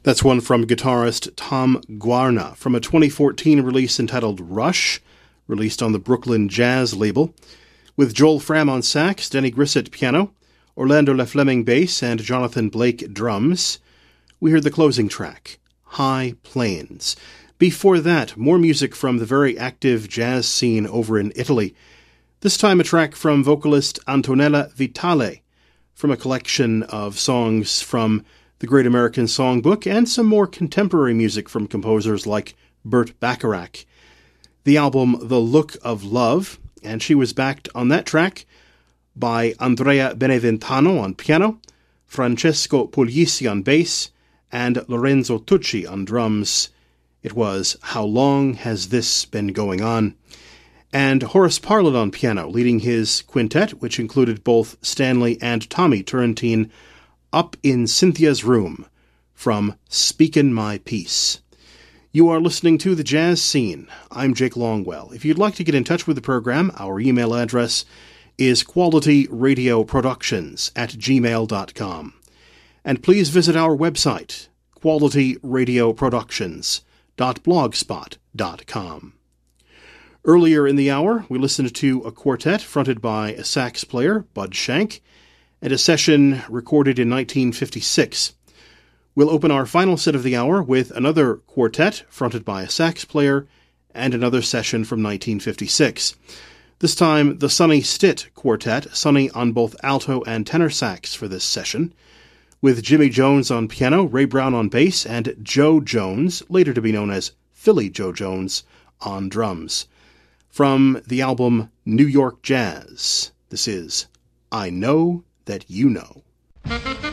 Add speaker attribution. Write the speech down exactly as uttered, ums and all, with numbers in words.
Speaker 1: That's one from guitarist Tom Guarna from a twenty fourteen release entitled Rush, released on the Brooklyn Jazz label, with Joel Fram on sax, Denny Grissett piano, Orlando LeFleming bass, and Jonathan Blake drums. We heard the closing track, High Plains. Before that, more music from the very active jazz scene over in Italy. This time a track from vocalist Antonella Vitale, from a collection of songs from the Great American Songbook, and some more contemporary music from composers like Burt Bacharach. The album The Look of Love, and she was backed on that track by Andrea Beneventano on piano, Francesco Puglisi on bass, and Lorenzo Tucci on drums. It was How Long Has This Been Going On? And Horace Parlan on piano, leading his quintet, which included both Stanley and Tommy Turrentine, Up in Cynthia's Room, from Speakin' My Piece. You are listening to The Jazz Scene. I'm Jake Longwell. If you'd like to get in touch with the program, our email address is qualityradioproductions at gmail dot com. And please visit our website, quality radio productions dot blogspot dot com. Earlier in the hour, we listened to a quartet fronted by a sax player, Bud Shank, and a session recorded in nineteen fifty-six. We'll open our final set of the hour with another quartet fronted by a sax player and another session from nineteen fifty-six. This time, the Sonny Stitt Quartet, Sonny on both alto and tenor sax for this session, with Jimmy Jones on piano, Ray Brown on bass, and Joe Jones, later to be known as Philly Joe Jones, on drums. From the album New York Jazz, this is I Know That You Know.